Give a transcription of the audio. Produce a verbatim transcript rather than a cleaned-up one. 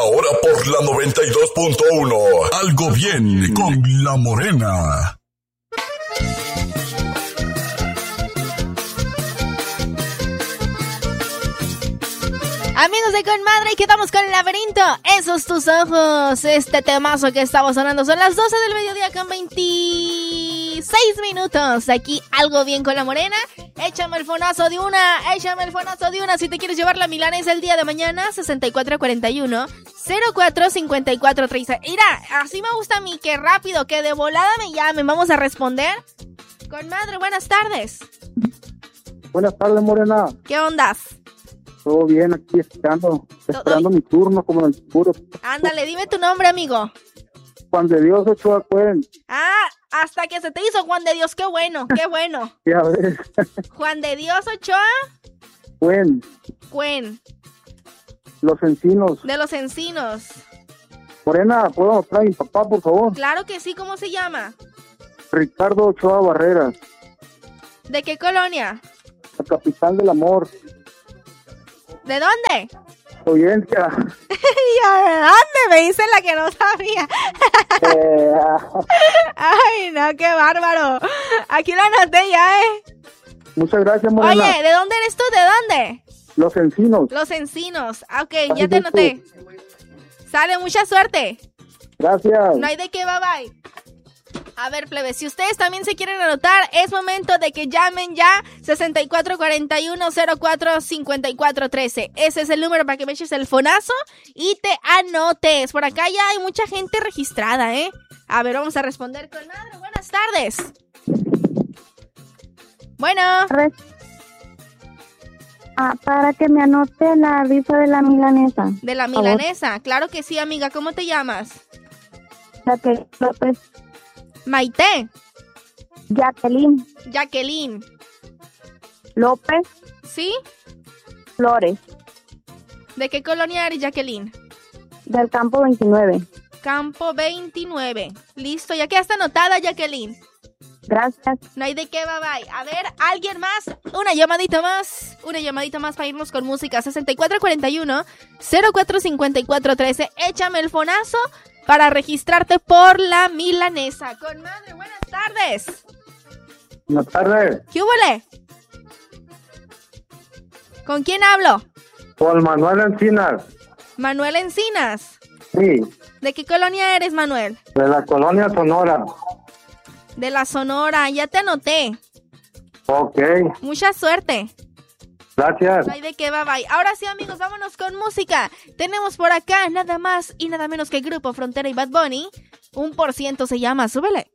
Ahora por la noventa y dos punto uno. Algo bien con La Morena. Amigos de Conmadre, quedamos con el laberinto. Esos tus ojos. Este temazo que estaba sonando. Son las doce del mediodía con veintiséis minutos. Aquí Algo Bien con La Morena. Échame el fonazo de una. Échame el fonazo de una. Si te quieres llevar la milanesa el día de mañana. sesenta y cuatro cuarenta y uno cero cuatro cincuenta y cuatro treinta. Mira, así me gusta a mí. Que rápido, que de volada me llamen. Vamos a responder. Conmadre, buenas tardes. Buenas tardes, Morena. ¿Qué ondas? Todo bien, aquí esperando, esperando mi turno como en el puro. Ándale, dime tu nombre, amigo. Juan de Dios Ochoa Cuen. Ah, hasta que se te hizo Juan de Dios, qué bueno, qué bueno. Ya ves. Juan de Dios Ochoa Cuen. Cuen. Los Encinos. De Los Encinos. Morena, ¿puedo mostrar a mi papá, por favor? Claro que sí, ¿cómo se llama? Ricardo Ochoa Barreras. ¿De qué colonia? La capital del amor. ¿De dónde? Oyencia. ¿Y a dónde? Me dice la que no sabía. eh, Ay, no, qué bárbaro. Aquí lo anoté ya, ¿eh? Muchas gracias, Morena. Oye, ¿de dónde eres tú? ¿De dónde? Los Encinos. Los Encinos. Ah, ok, ya te anoté. Sale, mucha suerte. Gracias. No hay de qué, bye bye. A ver, plebes, si ustedes también se quieren anotar, es momento de que llamen ya sesenta y cuatro cuarenta y uno cero cuatro cincuenta y cuatro trece. Ese es el número para que me eches el fonazo y te anotes. Por acá ya hay mucha gente registrada, ¿eh? A ver, vamos a responder con madre. Buenas tardes. Bueno. Ah, para que me anote la rifa de la milanesa. De la milanesa, claro que sí, amiga. ¿Cómo te llamas? Jacqueline López. Maite. Jacqueline. Jacqueline. López. ¿Sí? Flores. ¿De qué colonia eres, Jacqueline? Del campo veintinueve. Campo veintinueve. Listo, ya quedaste anotada, Jacqueline. Gracias. No hay de qué, bye bye. A ver, ¿alguien más? Una llamadita más. Una llamadita más para irnos con música. sesenta y cuatro cuarenta y uno cero cuatro cincuenta y cuatro trece. Échame el fonazo para registrarte por la milanesa. Con madre, buenas tardes. Buenas tardes. ¿Qué hubole? ¿Con quién hablo? Con Manuel Encinas. Manuel Encinas. Sí. ¿De qué colonia eres, Manuel? De la colonia Sonora. De la Sonora, ya te anoté. Ok. Mucha suerte. Gracias. No hay de qué, bye bye. Ahora sí, amigos, vámonos con música. Tenemos por acá nada más y nada menos que Grupo Frontera y Bad Bunny. Un por ciento se llama, súbele.